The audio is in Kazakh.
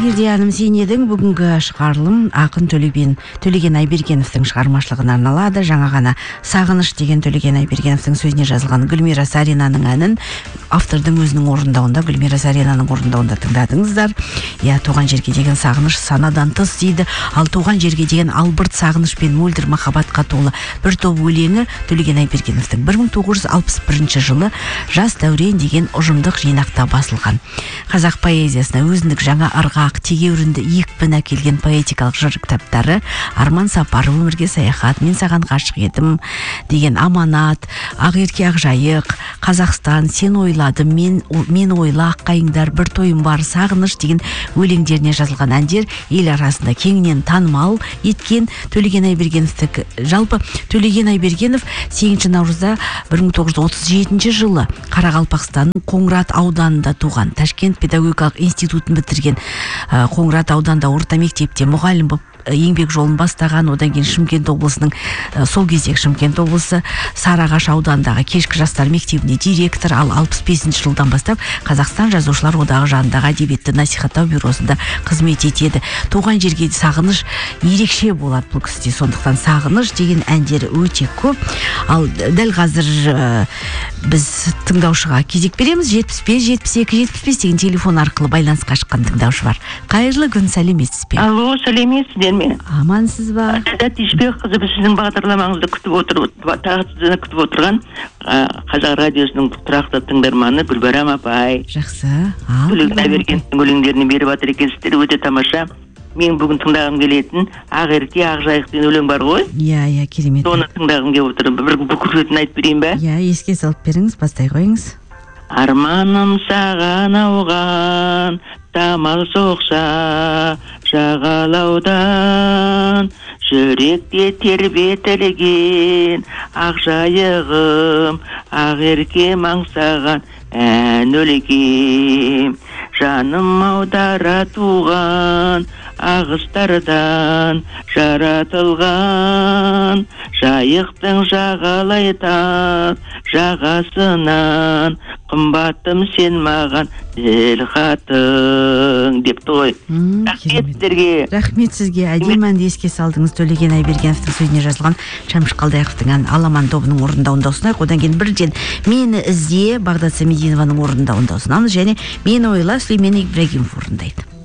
эфирде әнім сен едің. Бүгінгі шығарылым ақын Төлеген Айбергеновтың шығармашылығына арналады. Жаңа ғана Сағыныш деген Төлеген Айбергеновтың сөзіне жазылған Гүлмира Саринаның әнін автордың өзінің орындауында, Гүлмира Саринаның орындауында тыңдадыңыздар. Туған жерге деген сағыныш санадан тыс дейді. Ал туған жерге деген албырт сағыныш пен мөлдір махаббатқа толы бір топ өлеңі Төлеген Айбергеновтың 1961 жылы Жас дәурен деген ұжымдық жинақта басылған. Қазақ поэзиясына өзіндік жаңа ырғақ, тегеурінді екпін әкелген поэтикалық жыр кітаптары Арман Сапар, Өмірге саяхат, Мен саған ғашық едім деген Аманат, Ақерке Ақжайық, Қазақстан, Сен ойладым, мен ойла, Аққайыңдар, Бір тойым бар, Сағыныш деген өлеңдеріне жазылған әндер ел арасында кеңінен танымал еткен Төлеген Айбергеновтік. Жалпы Төлеген Айбергенов 8 наурызда 1937 жылы Қарақалпақстанның Қоңырат ауданында туған. Ташкент педагогикалық институтын бітірген. Қоңырат ауданында орта мектепте мұғалім болып еңбек жолын бастаған. Одан кейін Шымкент облысының, сол кездегі Шымкент облысы Сарыағаш ауданындағы кешкі жастар мектебінде директор, ал 65 жылдан бастап Қазақстан жазушылар одағы жанындағы әдебиетті насихаттау бюросында қызмет етеді. Туған жерге сағыныш ерекше болады бұл кісіде. Сондықтан Сағыныш деген әндері өте көп. Ал дәл қазір біз тыңдаушыға кезек береміз. 75 72 75 деген телефон арқылы байланысқа шыққан тыңдаушы бар. Қайырлы күн, сәлеметсіз бе? Алло, сәлеметсіздер ме? Амансыз ба? Сәдат Ишбекқызы, біз сіздің бағдарламаңызды күтіп отырған Қазақ радиосының тұрақты тыңдарманы Гүлбарам апай. Жақсы. Төлеген Айбергеновтың өлеңдерін беріп жатыр екенсіздер, өте тамаша. Мен бүгін тыңдағым келетін Ақерке Ақжайық деген өлең бар ғой? Иә, керемет. Соны тыңдағым келіп отыр. Бір бүкіршетін айтып берейін бе? Иә, еске салып беріңіз, бастай қойыңыз. Арманым саған ауған, самал соқса жағалаудан, жүректе тербетілген Ақжайығым, Ақеркем аңсаған ән өлегем. Жаным аудара туған ағыстардан жаратылған, жайықтың жағалай тақ жағасынан, қымбаттым сен маған діл қатың депті ғой. Рахмет сіздерге. Рахмет сізге. Әдемі әнді еске салдыңыз. Төлеген Айбергеновтың сөзіне жазылған Шәмші Қалдаяқовтың ән Аламан тобының орындауында ұсынайық. Одан кейін бірден Мені ізде Бағдат Самединованың орындауында ұсынамыз, және Мені ойла Сүлеймен Ибрагимов орындайды.